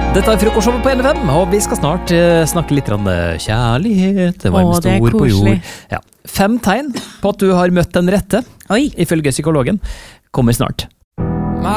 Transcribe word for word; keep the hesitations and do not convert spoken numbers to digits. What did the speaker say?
Dette er frokostshowet på N F M, og vi skal snart eh, snakke litt om kjærlighet, det varmeste ord på jord. Ja. Fem tegn på at du har møtt den rette, Oi. ifølge psykologen, kommer snart.